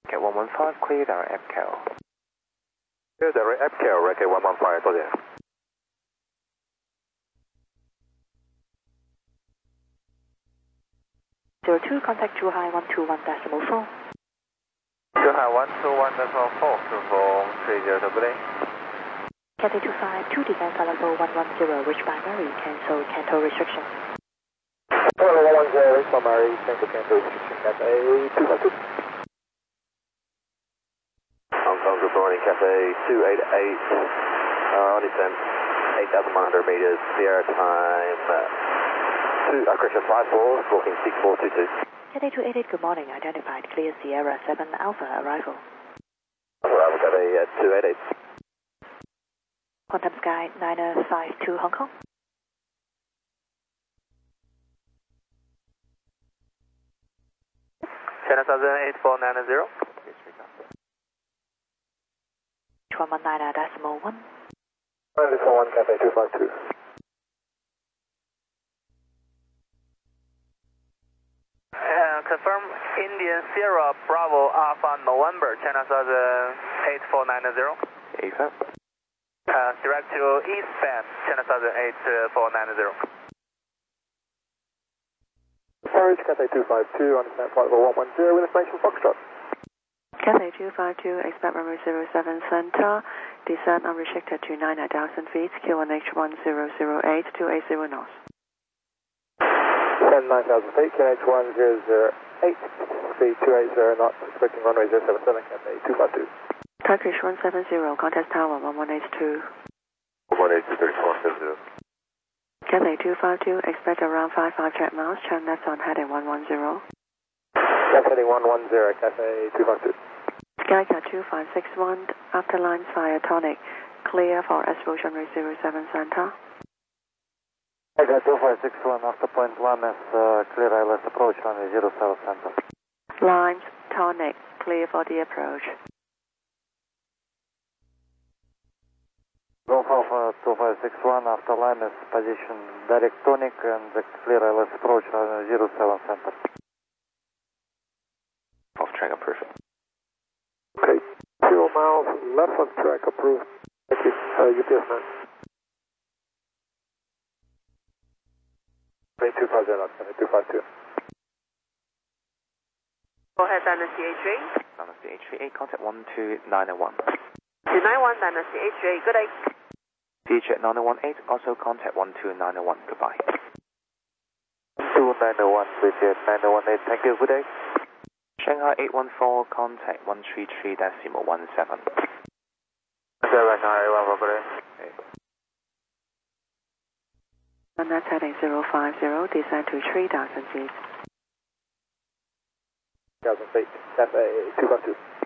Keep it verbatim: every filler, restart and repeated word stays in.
Get one one five, clear direct A P C A L. Clear direct A P C A L, Racket one one five, 多谢。 zero two, contact two high one two one decimal four. two high one two one decimal four, two four three zero, good day. Cathay two five two, descend flight level one one zero, reach primary, cancel, cancel restriction. Hello, one one zero, reach primary, cancel, cancel restriction, Cathay two five two. Hong Kong, good morning, Cathay two eight eight, uh, on descent eight thousand one hundred meters, Sierra time, uh, two, uh, correction, five four, stalking six four two two. Cathay two eight eight, good morning, identified, clear Sierra seven Alpha, arrival. Arrival, Cathay uh, two eight eight. Quantum Sky niner five two, Hong Kong. China Southern eight four nine zero. one one nine decimal one. nine four one, Cathay two five two. Uh, confirm Indian Sierra Bravo Alpha November, China Southern eight four nine zero. A F A P. Uh, direct to eastbound, China Southern eight four nine zero. Carriage, Cathay two five two, understand flight level one one zero with information Foxtrot. Cathay two five two, expect runway zero seven center, descent unrestricted to nine thousand feet, Q one H one zero zero eight, two eight zero knots. Descend nine thousand feet, Q H one zero zero eight, speed two eight zero knots, expecting runway zero seven seven, Cathay two five two. Turkish one seven zero, contact tower one one eight two. one eight two, thirty-four seven zero. Cathay two five two, expect around five five check miles, turn left on heading one one zero. Cathay heading one one zero, Cathay two five two. Skycat two five six one, afterline fire tonic, clear for approach runway zero seven center. Skycat two five six one, after point one is uh, clear I L S approach runway zero seven center. Lines tonic, clear for the approach. Golf Alpha two five six one, after line is position direct tonic and the clear I L S approach runway zero seven center. Off track approved. Okay, zero miles left of track approved. Thank you, uh, U P S man. two five zero, two five two. Go ahead, Dynasty H three. Dynasty H three eight, contact one two nine one. two nine one, Dynasty H three, good day. D J nine one eight, also contact one two nine one, goodbye. two nine one, D J nine one eight, thank you, good day. Shanghai eight one four, contact one three three decimal one seven. Shanghai eight one four, good day. And that's heading zero five zero, descend to three thousand feet. three thousand feet, Cathay two five two.